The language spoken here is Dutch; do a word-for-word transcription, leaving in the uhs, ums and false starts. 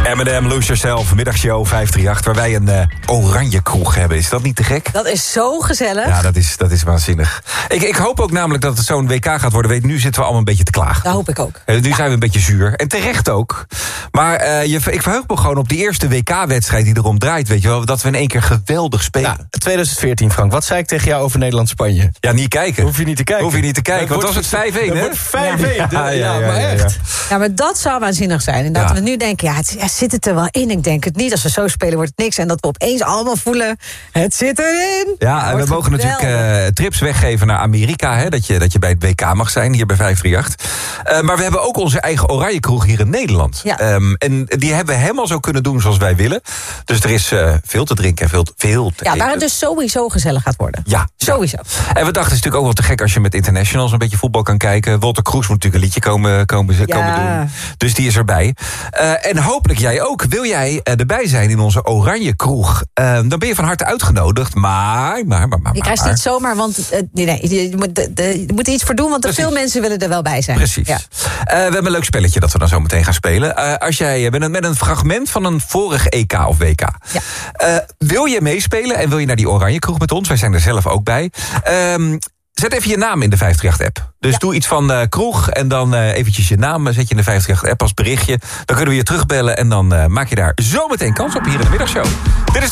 Eminem, Lose Yourself, middagshow vijf drie acht... waar wij een uh, oranje kroeg hebben. Is dat niet te gek? Dat is zo gezellig. Ja, dat is, dat is waanzinnig. Ik, ik hoop ook namelijk dat het zo'n W K gaat worden. Weet, nu zitten we allemaal een beetje te klagen. Dat hoop ik ook. Uh, nu ja. zijn we een beetje zuur. En terecht ook. Maar uh, je, ik verheug me gewoon op die eerste W K-wedstrijd die erom draait. Weet je wel, dat we in één keer geweldig spelen. Ja, twintig veertien, Frank. Wat zei ik tegen jou over Nederland-Spanje? Ja, niet kijken. Hoef je niet te kijken. Hoef je niet te kijken. Wat was het vijf één, hè? vijf één, ja, ja, ja, ja, maar ja, ja. echt. Ja, maar dat zou waanzinnig zijn. En dat Ja. we nu denken, ja, het, ja, zit het er wel in? Ik denk het niet. Als we zo spelen wordt het niks. En dat we opeens allemaal voelen, het zit erin. Ja, en we mogen geweldig. natuurlijk uh, trips weggeven naar Amerika. Hè, dat, je, dat je bij het W K mag zijn, hier bij vijf drie acht. Uh, maar we hebben ook onze eigen oranje kroeg hier in Nederland. Ja. Um, en die hebben we helemaal zo kunnen doen zoals wij willen. Dus er is uh, veel te drinken en veel, veel te Ja, eten. waar het dus sowieso gezellig gaat worden. Ja, Sowieso. Ja. En we dachten, het is natuurlijk ook wel te gek als je met internationals een beetje voetbal kan kijken. Walter Kroes moet natuurlijk een liedje komen, komen, Ja. komen doen. Dus die is erbij. Uh, en hopelijk jij ook. Wil jij uh, erbij zijn in onze oranje kroeg? Uh, dan ben je van harte uitgenodigd. Maar, maar, maar, maar. Je krijgt maar. niet zomaar, want uh, nee, nee, je, moet, de, de, je moet er iets voor doen, want er veel mensen willen er wel bij zijn. Precies. Ja. Uh, we hebben een leuk spelletje dat we dan zo meteen gaan spelen. Uh, als jij met een, met een fragment van een vorig E K of W K. Ja. Uh, wil je meespelen en wil je naar die oranje kroeg met ons? Wij zijn er zelf ook bij. Um, Zet even je naam in de vijf drie acht-app. Dus Ja. doe iets van uh, kroeg en dan uh, eventjes je naam zet je in de vijf drie acht-app als berichtje. Dan kunnen we je terugbellen en dan uh, maak je daar zo meteen kans op hier in de middagshow. Dit is